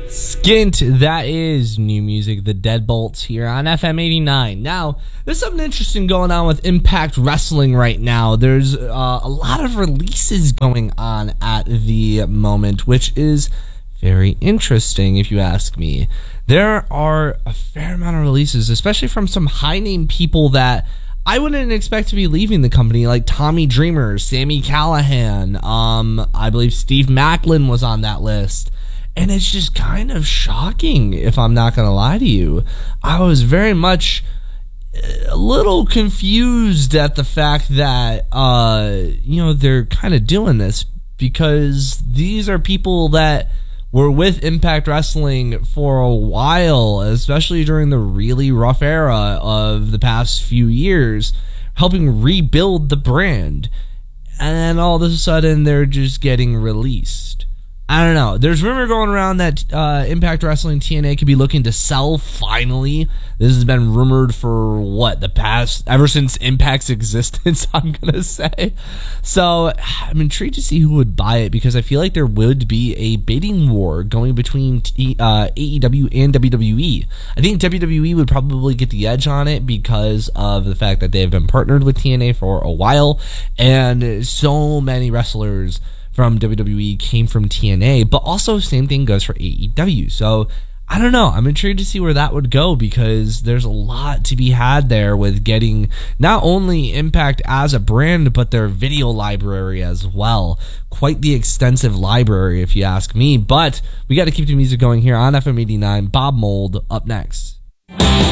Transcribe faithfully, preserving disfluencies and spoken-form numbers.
Skint, that is new music, the Deadbolts here on F M eighty-nine. Now, there's something interesting going on with Impact Wrestling right now. There's uh, a lot of releases going on at the moment, which is very interesting if you ask me. There are a fair amount of releases, especially from some high-name people that I wouldn't expect to be leaving the company, like Tommy Dreamer, Sami Callihan, um, I believe Steve Maclin was on that list. And it's just kind of shocking, if I'm not going to lie to you. I was very much a little confused at the fact that, uh, you know, they're kind of doing this because these are people that were with Impact Wrestling for a while, especially during the really rough era of the past few years, helping rebuild the brand. And then all of a sudden, they're just getting released. I don't know. There's rumor going around that uh, Impact Wrestling T N A could be looking to sell finally. This has been rumored for, what, the past, ever since Impact's existence, I'm going to say. So I'm intrigued to see who would buy it because I feel like there would be a bidding war going between T, uh, A E W and W W E. I think W W E would probably get the edge on it because of the fact that they have been partnered with T N A for a while, and so many wrestlers from W W E came from T N A, but also same thing goes for A E W. So I don't know. I'm intrigued to see where that would go because there's a lot to be had there with getting not only Impact as a brand, but their video library as well. Quite the extensive library, if you ask me. But we got to keep the music going here on F M eighty-nine. Bob Mould up next.